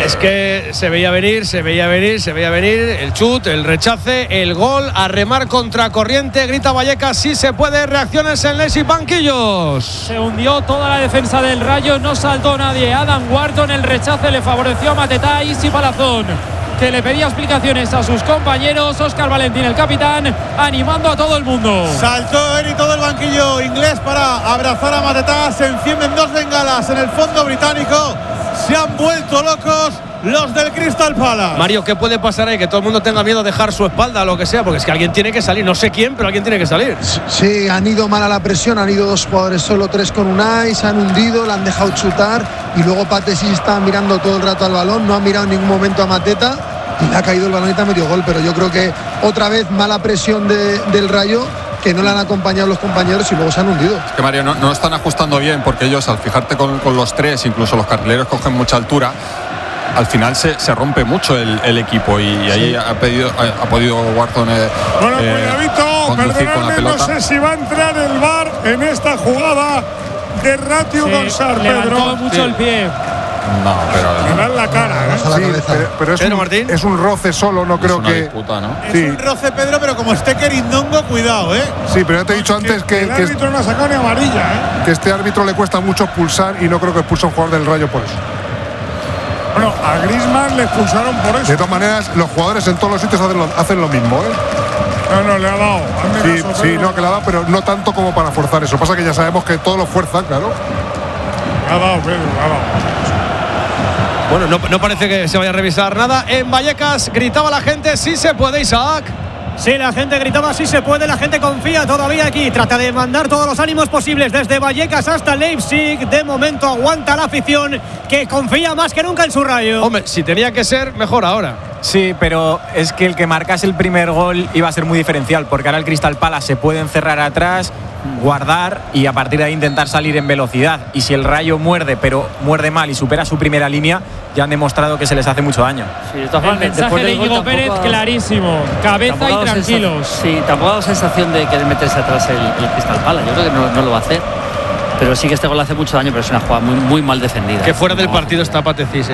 Es que se veía venir el chut, el rechace, el gol, a remar contra corriente, grita Vallecas, sí se puede, reacciones en les y banquillos. Se hundió toda la defensa del Rayo, no saltó nadie. Adam Wharton, el rechace le favoreció a Matetá. Isi Palazón, que le pedía explicaciones a sus compañeros. Óscar Valentín, el capitán, animando a todo el mundo. Saltó él y todo el banquillo inglés para abrazar a Matetá. Se encienden dos bengalas en el fondo británico. Se han vuelto locos los del Crystal Palace. Mario, ¿qué puede pasar ahí? Que todo el mundo tenga miedo a dejar su espalda o lo que sea, porque es que alguien tiene que salir, no sé quién, pero alguien tiene que salir. Sí, han ido mal a la presión, han ido dos jugadores solo, 3 con Unai, se han hundido, le han dejado chutar y luego Patesi está mirando todo el rato al balón, no ha mirado en ningún momento a Mateta y le ha caído el balón y te ha metido gol, pero yo creo que otra vez mala presión del Rayo, que no le han acompañado los compañeros y luego se han hundido. Es que Mario, no están ajustando bien, porque ellos, al fijarte con los tres, incluso los carrileros cogen mucha altura, al final se rompe mucho el equipo y ahí ha podido Wharton cuidadito, conducir con la pelota. No sé si va a entrar el VAR en esta jugada de Ratio González. Levantó mucho el pie. No, pero le dan la cara, pero es un roce solo, no creo que disputa, ¿no? Es un roce, Pedro, pero como esté Querindongo, cuidado, Sí, pero ya te he dicho antes que el árbitro no ha sacado ni amarilla, que este árbitro le cuesta mucho expulsar y no creo que expulse a un jugador del Rayo por eso. Bueno, a Griezmann le expulsaron por eso. De todas maneras, los jugadores en todos los sitios hacen lo mismo, No, le ha dado. Sí, no, que le ha dado, pero no tanto como para forzar eso. Pasa que ya sabemos que todos lo fuerzan, claro. Le ha dado, Pedro, le ha dado. Bueno, no parece que se vaya a revisar nada. En Vallecas gritaba la gente, sí se puede, Isaac. Sí, la gente gritaba, sí se puede, la gente confía todavía aquí. Trata de mandar todos los ánimos posibles desde Vallecas hasta Leipzig. De momento aguanta la afición, que confía más que nunca en su Rayo. Hombre, si tenía que ser, mejor ahora. Sí, pero es que el que marcase el primer gol iba a ser muy diferencial, porque ahora el Crystal Palace se puede encerrar atrás, guardar y a partir de ahí intentar salir en velocidad. Y si el Rayo muerde, pero muerde mal y supera su primera línea, ya han demostrado que se les hace mucho daño. Sí, el mensaje de Íñigo Pérez clarísimo, cabeza y tranquilos. Sí, tampoco ha dado sensación de querer meterse atrás el Crystal Palace. Yo creo que no lo va a hacer. Pero sí que este gol hace mucho daño, pero es una jugada muy mal defendida. Que fuera del partido está Patecís,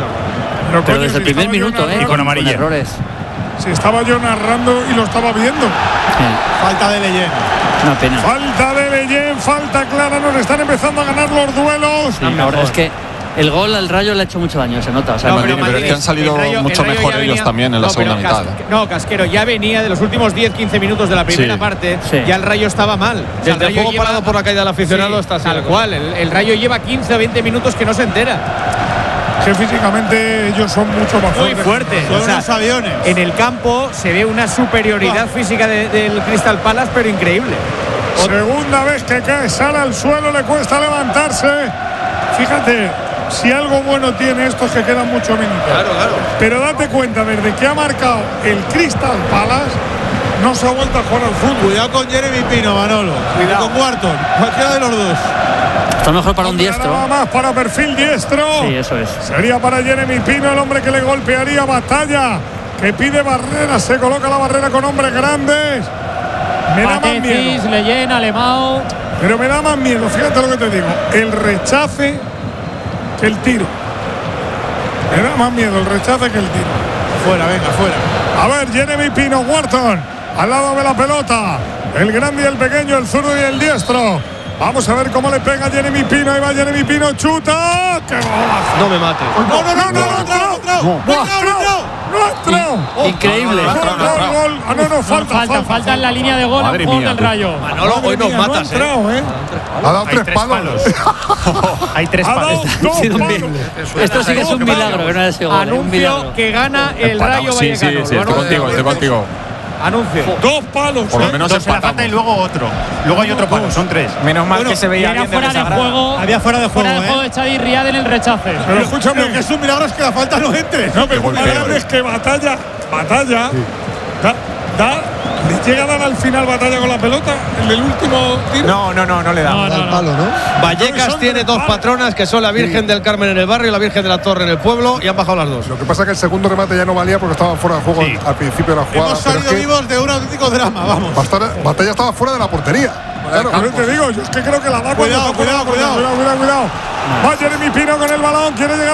pero desde el primer minuto, y con amarilla. Con errores. Si estaba yo narrando y lo estaba viendo. Falta de Leyen. Una pena. Falta de Leyen, falta clara, nos están empezando a ganar los duelos. Sí, ahora es que el gol al Rayo le ha hecho mucho daño, se nota. O sea, pero es que han salido mucho mejor ellos también en la segunda mitad. Casquero, ya venía de los últimos 10-15 minutos de la primera parte, ya el Rayo estaba mal. Desde el juego parado por la caída del aficionado está tal cual. El Rayo lleva 15 o 20 minutos que no se entera. Que físicamente ellos son mucho más muy fuertes. Son unos aviones. En el campo se ve una superioridad física del Crystal Palace, pero increíble. Segunda vez que cae, sale al suelo, le cuesta levantarse. Fíjate, si algo bueno tiene esto es que quedan muchos minutos. Claro. Pero date cuenta, desde que ha marcado el Crystal Palace, no se ha vuelto a jugar al fútbol. Cuidado con Jeremy Pino, Manolo. Cuidado con Wharton. Cualquiera de los dos. Está mejor para un diestro. Nada más para perfil diestro. Sí, eso es. Sería para Jeremy Pino, el hombre que le golpearía. Batalla, que pide barrera. Se coloca la barrera con hombres grandes. Me da más miedo. Leyen, Alemão. Pero me da más miedo, fíjate lo que te digo. El rechace que el tiro. Me da más miedo el rechace que el tiro. Fuera, venga, fuera. A ver, Jeremy Pino, Wharton, al lado de la pelota. El grande y el pequeño, el zurdo y el diestro. Vamos a ver cómo le pega Jeremy Pino. Ahí va Jeremy Pino, chuta. ¡Qué golazo! No me mate. No, increíble. Falta en la línea de gol. Madre gol mía, del Rayo. Manolo, hoy nos matas, Ha dado 3 palos. Hay 3 palos. Esto sí que es un milagro. Anuncio que gana el Rayo Vallecano. Sí, estoy contigo. Anuncio. 2 palos. Por lo menos empatamos. Y luego otro. Luego hay otro palo, son 3. Menos mal que se veía bien fuera de juego. Había fuera de juego. Fuera de juego de Xavi Riad en el rechace. Pero escúchame, que es un milagro es que la falta no entre. No, pero es que Batalla. ¿Le llega a dar al final Batalla con la pelota? ¿En el último tiro? No le da. Al palo, ¿no? Vallecas tiene 2 patronas, que son la Virgen del Carmen en el barrio y la Virgen de la Torre en el pueblo, y han bajado las 2. Lo que pasa es que el segundo remate ya no valía porque estaba fuera de juego al principio de la jugada. Hemos salido vivos de un auténtico drama, vamos. Batalla estaba fuera de la portería. Claro, te digo, yo es que creo que la va. Cuidado. Va Jeremy Pino con el balón, quiere llegar